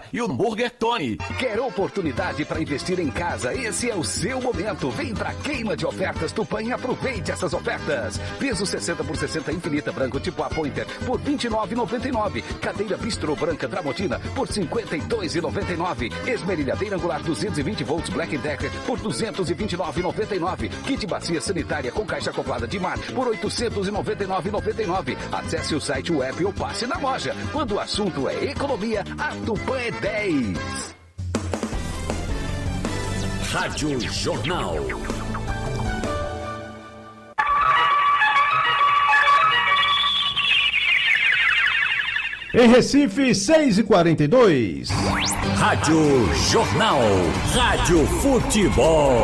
e o hambúrguer Tony. Quer oportunidade para investir em casa? Esse é o seu momento. Vem pra Queima de Ofertas Tupã e aproveite essas ofertas. Piso 60x60 infinita branco tipo A Pointer por R$ 29,99. Cadeira bistrô branca Tramontina por R$ 52,99. Esmerilhadeira angular 220 volts Black Decker por R$ 229,99. Kit bacia sanitária com caixa acoplada de mar por R$ 899,99. Acesse o site web ou passe na loja. Quando o assunto é economia, a Tupã é 10. Rádio Jornal. Em Recife, 6h42. Rádio Jornal. Rádio Futebol.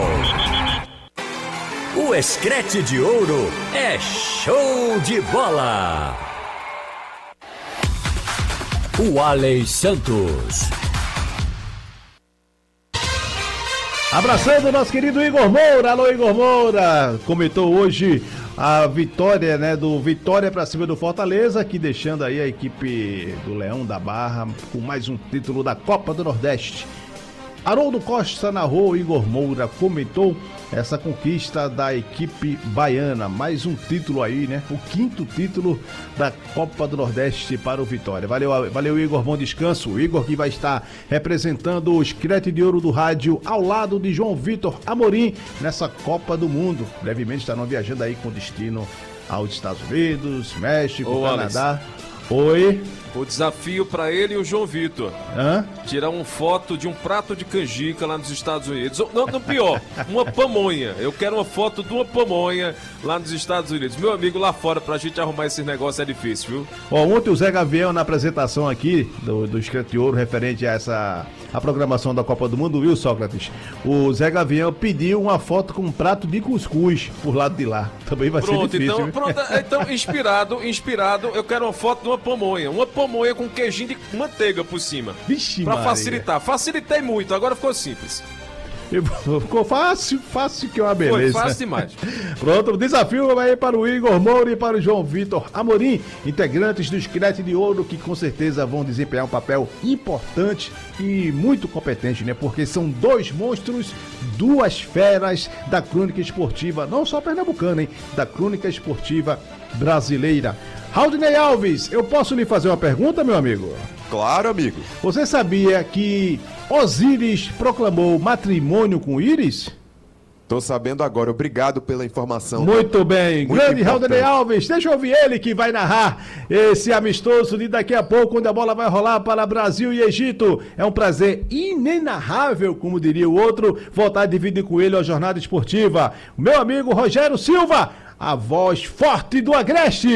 O Escrete de Ouro é show de bola. O Allen Santos. Abraçando o nosso querido Igor Moura. Alô, Igor Moura. Comentou hoje a vitória, né, do Vitória para cima do Fortaleza, aqui deixando aí a equipe do Leão da Barra com mais um título da Copa do Nordeste. Haroldo Costa narrou, Igor Moura comentou essa conquista da equipe baiana, mais um título aí, né? O 5º título da Copa do Nordeste para o Vitória. Valeu Igor, bom descanso. O Igor que vai estar representando o Escrete de Ouro do Rádio ao lado de João Vitor Amorim nessa Copa do Mundo. Brevemente estarão viajando aí com destino aos Estados Unidos, México, Canadá. Alex. Oi. O desafio para ele e o João Vitor. Tirar uma foto de um prato de canjica lá nos Estados Unidos. Não, pior, uma pamonha. Eu quero uma foto de uma pamonha lá nos Estados Unidos. Meu amigo, lá fora, pra gente arrumar esses negócios é difícil, viu? Ontem o Zé Gavião, na apresentação aqui do Escrete de Ouro, referente a a programação da Copa do Mundo, viu, Sócrates? O Zé Gavião pediu uma foto com um prato de cuscuz por lado de lá. Também vai ser difícil. Então, inspirado, eu quero uma foto de uma pamonha. Uma pamonha com queijinho de manteiga por cima. Vixe, pra Maria. Facilitar. Facilitei muito, agora ficou simples. Ficou fácil que é uma beleza. Foi fácil demais. Pronto, o desafio vai para o Igor Moura e para o João Vitor Amorim, integrantes do Escrete de Ouro, que com certeza vão desempenhar um papel importante e muito competente, né? Porque são dois monstros, duas feras da crônica esportiva, não só pernambucana, hein? Da crônica esportiva brasileira. Raudinei Alves, eu posso lhe fazer uma pergunta, meu amigo? Claro, amigo. Você sabia que Osíris proclamou matrimônio com Íris? Tô sabendo agora, obrigado pela informação. Muito bem, Muito grande Raudinei importante. Alves, deixa eu ouvir ele que vai narrar esse amistoso de daqui a pouco, quando a bola vai rolar para Brasil e Egito. É um prazer inenarrável, como diria o outro, voltar a dividir com ele a jornada esportiva. O meu amigo Rogério Silva, a voz forte do Agreste.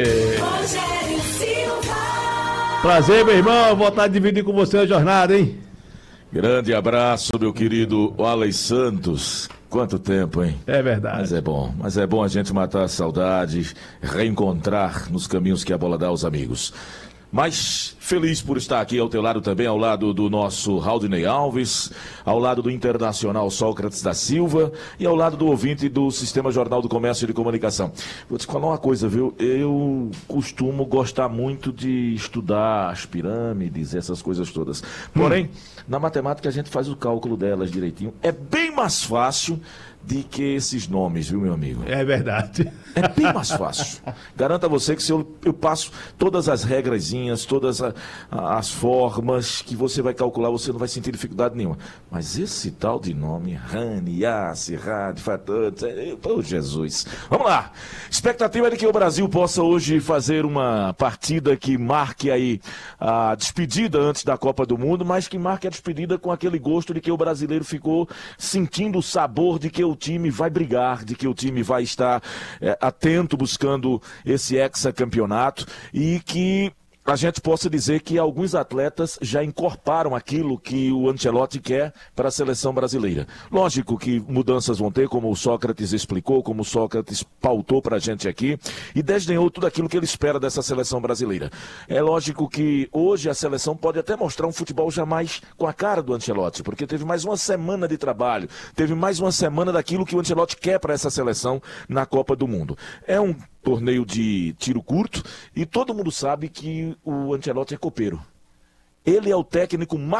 Rogério Silva. Prazer, meu irmão, voltar a dividir com você a jornada, hein? Grande abraço, meu querido Allen Santos. Quanto tempo, hein? É verdade. Mas é bom a gente matar a saudade, reencontrar nos caminhos que a bola dá aos amigos. Mas feliz por estar aqui ao teu lado também, ao lado do nosso Raudinei Alves, ao lado do Internacional Sócrates da Silva e ao lado do ouvinte do Sistema Jornal do Comércio e de Comunicação. Vou te falar uma coisa, viu? Eu costumo gostar muito de estudar as pirâmides, essas coisas todas. Porém, na matemática a gente faz o cálculo delas direitinho. É bem mais fácil de que esses nomes, viu, meu amigo? É verdade. É bem mais fácil. Garanto a você que se eu passo todas as regrazinhas, todas as formas que você vai calcular, você não vai sentir dificuldade nenhuma. Mas esse tal de nome, Rani, Yassi, Rad, Fatante, oh Jesus. Vamos lá. Expectativa é de que o Brasil possa hoje fazer uma partida que marque aí a despedida antes da Copa do Mundo, mas que marque a despedida com aquele gosto de que o brasileiro ficou sentindo o sabor de que o time vai brigar, de que o time vai estar atento buscando esse hexacampeonato e que a gente possa dizer que alguns atletas já incorporaram aquilo que o Ancelotti quer para a seleção brasileira. Lógico que mudanças vão ter, como o Sócrates explicou, como o Sócrates pautou para a gente aqui, e desdenhou tudo aquilo que ele espera dessa seleção brasileira. É lógico que hoje a seleção pode até mostrar um futebol jamais com a cara do Ancelotti, porque teve mais uma semana de trabalho, teve mais uma semana daquilo que o Ancelotti quer para essa seleção na Copa do Mundo. É um torneio de tiro curto e todo mundo sabe que o Ancelotti é copeiro. Ele é o técnico mais